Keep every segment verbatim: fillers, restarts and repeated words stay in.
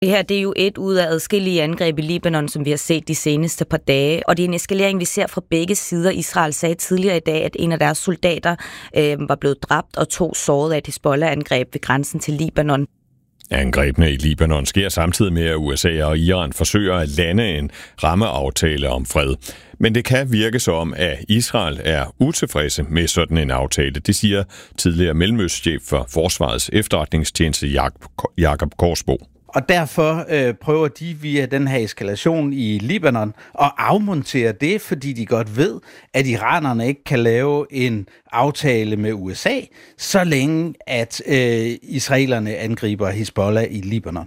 Det her det er jo et ud af adskillige angreb i Libanon, som vi har set de seneste par dage. Og det er en eskalering, vi ser fra begge sider. Israel sagde tidligere i dag, at en af deres soldater øh, var blevet dræbt og to såret af et Hizbollah-angreb ved grænsen til Libanon. Angrebene i Libanon sker samtidig med, at U S A og Iran forsøger at lande en rammeaftale om fred. Men det kan virke som, at Israel er utilfredse med sådan en aftale. Det siger tidligere mellemøstchef for Forsvarets efterretningstjeneste Jakob Korsbo. Og derfor øh, prøver de via den her eskalation i Libanon at afmontere det, fordi de godt ved, at iranerne ikke kan lave en aftale med U S A, så længe at øh, israelerne angriber Hizbollah i Libanon.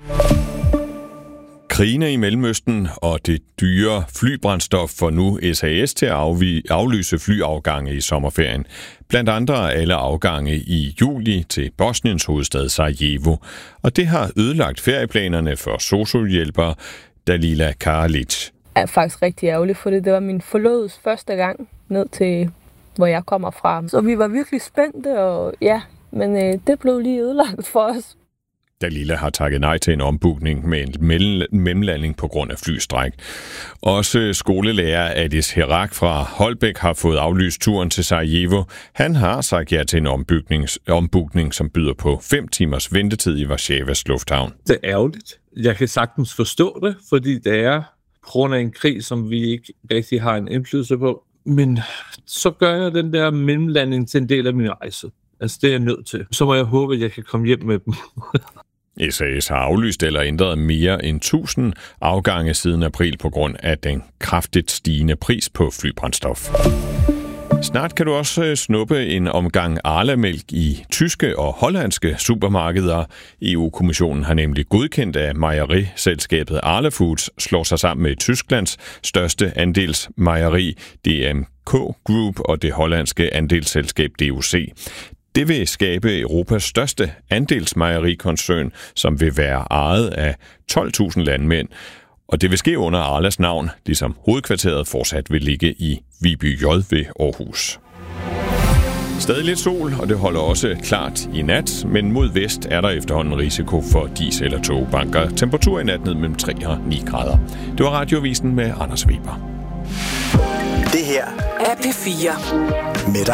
Krigene i Mellemøsten og det dyre flybrændstof får nu S A S til at afvi- aflyse flyafgange i sommerferien. Blandt andre alle afgange i juli til Bosniens hovedstad Sarajevo. Og det har ødelagt ferieplanerne for sosu-hjælpere Dalila Karalic. Jeg er faktisk rigtig ærgerlig for det. Det var min forlovedes første gang ned til, hvor jeg kommer fra. Så vi var virkelig spændte, og ja, men øh, det blev lige ødelagt for os. Dalila har takket nej til en ombookning med en mellemlanding på grund af flystræk. Også skolelærer Adis Herak fra Holbæk har fået aflyst turen til Sarajevo. Han har sagt ja til en ombookning, som byder på fem timers ventetid i Warszawas lufthavn. Det er ærgerligt. Jeg kan sagtens forstå det, fordi det er på grund af en krig, som vi ikke rigtig har en indflydelse på. Men så gør jeg den der mellemlanding til en del af min rejse. Altså, det er jeg nødt til. Så må jeg håbe, at jeg kan komme hjem med dem. S A S har aflyst eller ændret mere end tusind afgange siden april på grund af den kraftigt stigende pris på flybrændstof. Snart kan du også snuppe en omgang Arla-mælk i tyske og hollandske supermarkeder. E U-kommissionen har nemlig godkendt, at mejeriselskabet Arla Foods slår sig sammen med Tysklands største andelsmejeri, D M K Group, og det hollandske andelsselskab D O C. Det vil skabe Europas største andelsmejerikoncern, som vil være ejet af tolv tusind landmænd. Og det vil ske under Arlas navn, ligesom hovedkvarteret fortsat vil ligge i Viby J ved Aarhus. Stadig lidt sol, og det holder også klart i nat, men mod vest er der efterhånden risiko for dis- eller togbanker. Temperatur i nat ned mellem tre og ni grader. Det var Radioavisen med Anders Weber. Det her er P fire med dig.